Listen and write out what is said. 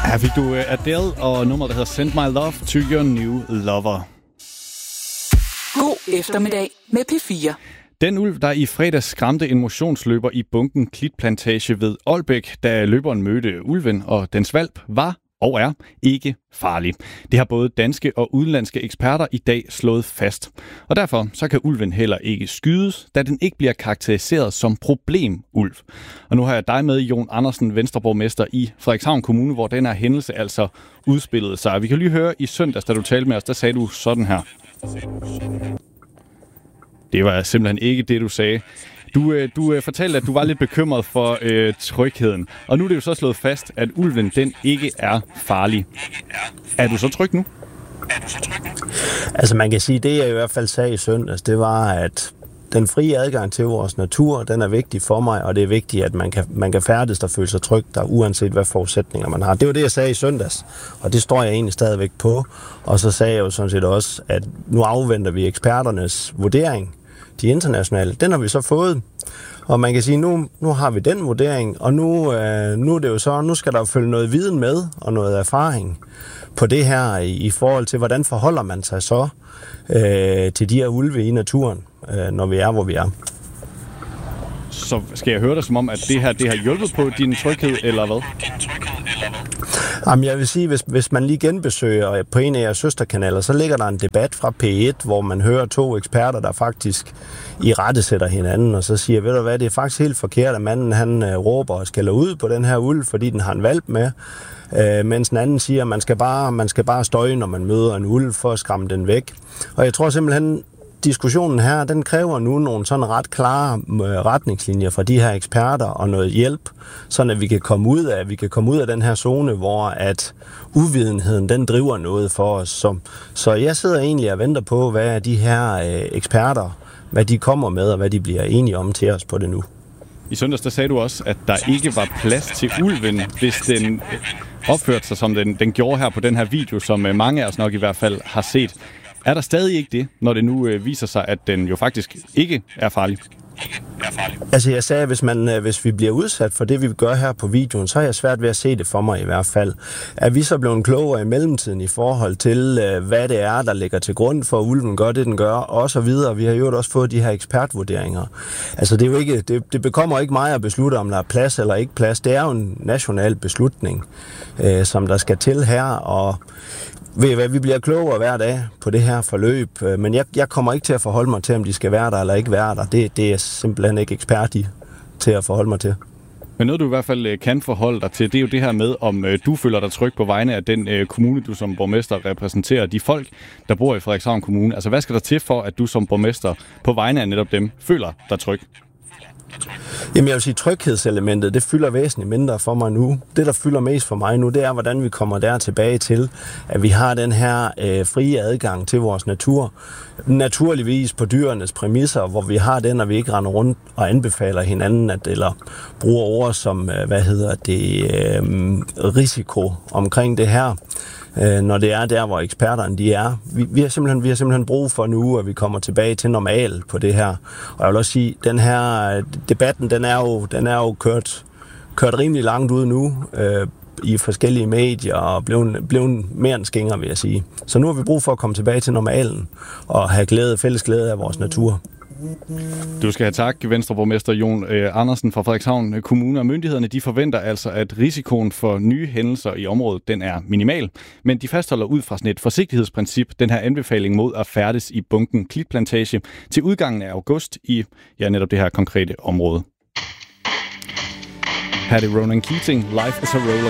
Her fik du Adele og nummeret, der hedder Send My Love to Your New Lover. God eftermiddag med P4. Den ulv, der i fredags skræmte en motionsløber i bunken Klitplantage ved Ålbæk, da løberen mødte ulven og dens hvalp, var og er ikke farlig. Det har både danske og udenlandske eksperter i dag slået fast. Og derfor så kan ulven heller ikke skydes, da den ikke bliver karakteriseret som problemulv. Og nu har jeg dig med, Jon Andersen, Venstreborgmester i Frederikshavn Kommune, hvor den her hændelse altså udspillede sig. Vi kan lige høre i søndags, da du talte med os, der sagde du sådan her. Det var simpelthen ikke det, du sagde. Du fortalte, at du var lidt bekymret for trygheden. Og nu er det jo så slået fast, at ulven den ikke er farlig. Er du så tryg nu? Altså man kan sige, det jeg i hvert fald sagde i søndags, det var, at den frie adgang til vores natur, den er vigtig for mig, og det er vigtigt, at man kan færdes og føle sig tryg der, uanset hvad forudsætninger man har. Det var det, jeg sagde i søndags, og det står jeg egentlig stadigvæk på. Og så sagde jeg jo sådan set også, at nu afventer vi eksperternes vurdering, de internationale. Den har vi så fået, og man kan sige, nu har vi den vurdering, og nu er det jo så, nu skal der jo følge noget viden med, og noget erfaring på det her, i forhold til, hvordan forholder man sig så til de her ulve i naturen, når vi er, hvor vi er. Så skal jeg høre dig som om, at det har hjulpet på din tryghed, eller hvad? Jamen, jeg vil sige, hvis man lige genbesøger på en af jeres søsterkanaler, så ligger der en debat fra P1, hvor man hører to eksperter, der faktisk irettesætter hinanden, og så siger, ved du hvad, det er faktisk helt forkert, at manden han råber og skælder ud på den her ulv, fordi den har en hvalp med, mens den anden siger, at man skal bare støje, når man møder en ulv, for at skræmme den væk. Og jeg tror simpelthen, diskussionen her, den kræver nu nogle sådan ret klare retningslinjer fra de her eksperter og noget hjælp, sådan at vi kan komme ud af den her zone, hvor at uvidenheden, den driver noget for os. Så jeg sidder egentlig og venter på, hvad de her eksperter, hvad de kommer med, og hvad de bliver enige om til os på det nu. I søndags, der sagde du også, at der ikke var plads til ulven, hvis den opførte sig, som den gjorde her på den her video, som mange af os nok i hvert fald har set. Er der stadig ikke det, når det nu viser sig, at den jo faktisk ikke er farlig? Altså jeg sagde, hvis vi bliver udsat for det, vi gør her på videoen, så er jeg svært ved at se det for mig i hvert fald. Er vi så blevet klogere i mellemtiden i forhold til, hvad det er, der ligger til grund for, at ulven gør det, den gør, og så videre. Vi har jo også fået de her ekspertvurderinger. Altså det er jo ikke, det bekommer ikke mig at beslutte, om der er plads eller ikke plads. Det er jo en national beslutning, som der skal til her, og ved hvad, vi bliver klogere hver dag på det her forløb, men jeg kommer ikke til at forholde mig til, om de skal være der eller ikke være der. Det er jeg simpelthen ikke ekspert i til at forholde mig til. Men noget, du i hvert fald kan forholde dig til, det er jo det her med, om du føler dig tryg på vegne af den kommune, du som borgmester repræsenterer, de folk, der bor i Frederikshavn Kommune. Altså, hvad skal der til for, at du som borgmester på vegne af netop dem føler dig tryg? Jamen jeg vil sige, tryghedselementet, det fylder væsentligt mindre for mig nu. Det, der fylder mest for mig nu, det er, hvordan vi kommer der tilbage til, at vi har den her frie adgang til vores natur. Naturligvis på dyrenes præmisser, hvor vi har den, og vi ikke render rundt og anbefaler hinanden, eller bruger ord som, risiko omkring det her. Når det er der, hvor eksperterne de er. Vi har simpelthen brug for nu, at vi kommer tilbage til normal på det her. Og jeg vil også sige, den her debatten, den er jo kørt rimelig langt ud nu i forskellige medier og blevet mere end skinger, vil jeg sige. Så nu har vi brug for at komme tilbage til normalen og have fælles glæde af vores natur. Du skal have tak, Venstreborgmester Jon Andersen fra Frederikshavn Kommune, og myndighederne de forventer altså, at risikoen for nye hændelser i området den er minimal, men de fastholder ud fra sådan et forsigtighedsprincip den her anbefaling mod at færdes i bunken Klitplantage til udgangen af august i netop det her konkrete område. Her er det Ronan Keating, Life is a Roller